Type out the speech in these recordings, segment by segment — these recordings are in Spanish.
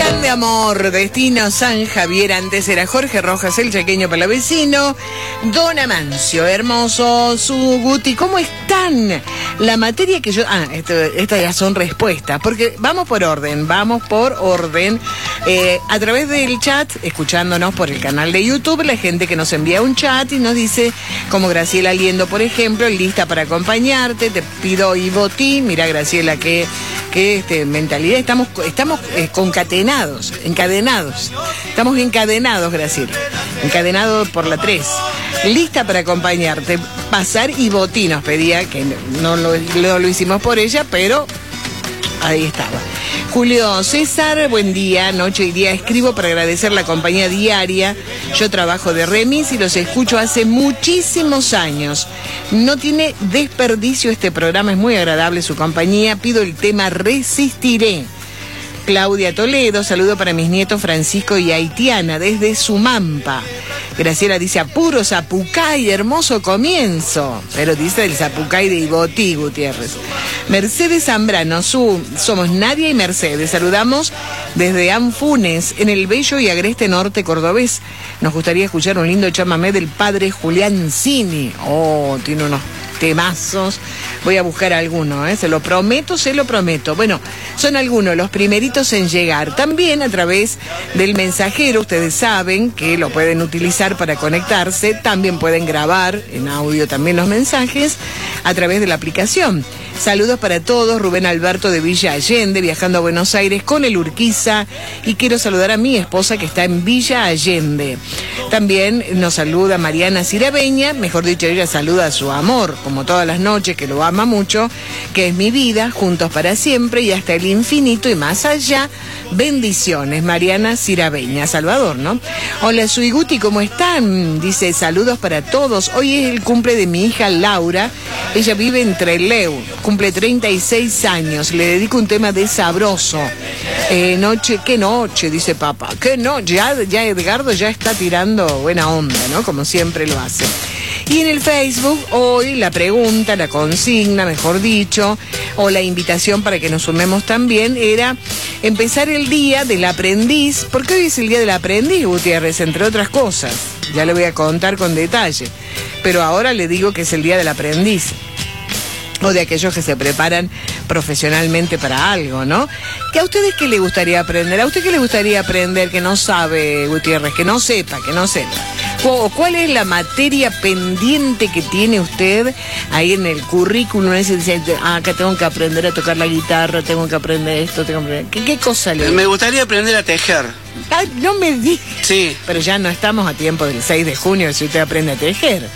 Plan de amor, destino San Javier, antes era Jorge Rojas, el chaqueño palavecino. Don Amancio, hermoso, su Guti, ¿cómo están? La materia que yo... estas ya son respuestas, porque vamos por orden. A través del chat, escuchándonos por el canal de YouTube, la gente que nos envía un chat y nos dice, como Graciela Liendo, por ejemplo, lista para acompañarte, te pido y botín. Mira, Graciela, qué mentalidad, estamos encadenados. Estamos encadenados, Graciela. Encadenados por la 3. Lista para acompañarte. Pasar y botín nos pedía, que no lo hicimos por ella, pero ahí estaba. Julio César, buen día, noche y día. Escribo para agradecer la compañía diaria. Yo trabajo de remis y los escucho hace muchísimos años. No tiene desperdicio este programa, es muy agradable su compañía. Pido el tema Resistiré. Claudia Toledo, saludo para mis nietos Francisco y Haitiana desde Sumampa. Graciela dice, apuro Zapucay, hermoso comienzo. Pero dice el Zapucay de Ibotí, Gutiérrez. Mercedes Zambrano, somos Nadia y Mercedes. Saludamos desde Anfunes, en el bello y agreste norte cordobés. Nos gustaría escuchar un lindo chamamé del padre Julián Cini. Oh, tiene unos temazos. Voy a buscar alguno, se lo prometo. Bueno, son algunos, los primeritos en llegar. También a través del mensajero, ustedes saben que lo pueden utilizar para conectarse. También pueden grabar en audio también los mensajes a través de la aplicación. Saludos para todos, Rubén Alberto de Villa Allende, viajando a Buenos Aires con el Urquiza, y quiero saludar a mi esposa que está en Villa Allende. También nos saluda Mariana Cirabeña, mejor dicho, ella saluda a su amor, como todas las noches, que lo ama mucho, que es mi vida, juntos para siempre y hasta el infinito y más allá. Bendiciones, Mariana Cirabeña, Salvador, ¿no? Hola, Suiguti, ¿cómo están? Dice, saludos para todos. Hoy es el cumple de mi hija Laura, ella vive en Trelew. Cumple 36 años, le dedico un tema de Sabroso. Qué noche, dice papá. Qué noche, ya Edgardo ya está tirando buena onda, ¿no? Como siempre lo hace. Y en el Facebook, hoy la pregunta, la consigna, mejor dicho, o la invitación para que nos sumemos también, era empezar el día del aprendiz, porque hoy es el día del aprendiz, Gutiérrez, entre otras cosas. Ya le voy a contar con detalle. Pero ahora le digo que es el día del aprendiz. O de aquellos que se preparan profesionalmente para algo, ¿no? ¿Que a ustedes qué les gustaría aprender? ¿A usted qué le gustaría aprender que no sabe, Gutiérrez? Que no sepa. ¿O cuál es la materia pendiente que tiene usted ahí en el currículum? Dice, acá tengo que aprender a tocar la guitarra, tengo que aprender esto, tengo que aprender... ¿Qué cosa le...? Me gustaría aprender a tejer. Ay, no me digas. Sí. Pero ya no estamos a tiempo del 6 de junio si usted aprende a tejer.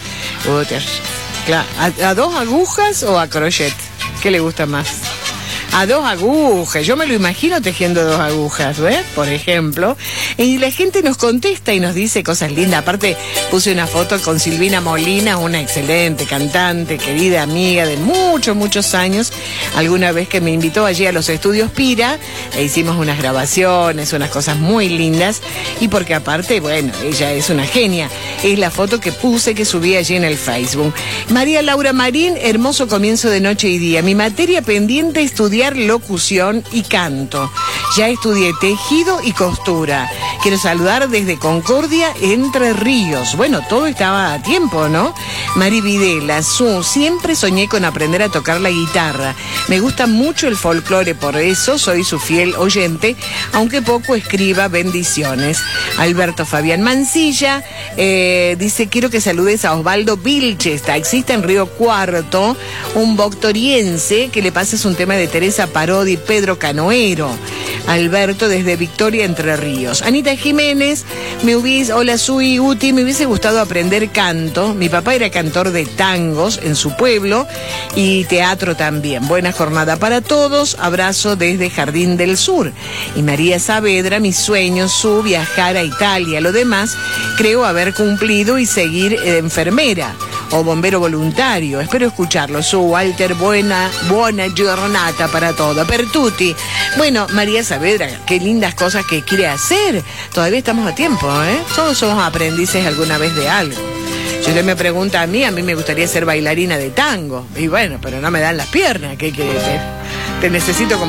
Claro. ¿A 2 agujas o a crochet? ¿Qué le gusta más? A 2 agujas. Yo me lo imagino tejiendo 2 agujas, ¿ves? Por ejemplo. Y la gente nos contesta y nos dice cosas lindas. Aparte, puse una foto con Silvina Molina, una excelente cantante, querida amiga de muchos años. Alguna vez que me invitó allí a los estudios Pira, e hicimos unas grabaciones, unas cosas muy lindas. Y porque aparte, bueno, ella es una genia. Es la foto que puse, que subí allí en el Facebook. María Laura Marín, hermoso comienzo de noche y día. Mi materia pendiente, estudiar locución y canto. Ya estudié tejido y costura. Quiero saludar desde Concordia, Entre Ríos. Bueno, todo estaba a tiempo, ¿no? Mari Videla, siempre soñé con aprender a tocar la guitarra. Me gusta mucho el folclore, por eso soy su fiel oyente, aunque poco escriba. Bendiciones. Alberto Fabián Mancilla dice, quiero que saludes a Osvaldo Vilches, taxista en Río Cuarto, un voctoriense, que le pases un tema de Teresa Parodi, Pedro Canoero. Alberto desde Victoria, Entre Ríos. Anita Jiménez, hola Sui Uti, me hubiese gustado aprender canto. Mi papá era cantor de tangos en su pueblo y teatro también. Buena jornada para todos. Abrazo desde Jardín del Sur. Y María Saavedra, mis sueños, viajar a Italia. Lo demás, creo haber cumplido y seguir enfermera o bombero voluntario. Espero escucharlo. Walter, buena giornata para todo. Pertuti. Bueno, María Saavedra, qué lindas cosas que quiere hacer. Todavía estamos a tiempo, ¿eh? Todos somos aprendices alguna vez de algo. Si usted me pregunta a mí me gustaría ser bailarina de tango. Y bueno, pero no me dan las piernas. ¿Qué quiere decir? Te necesito como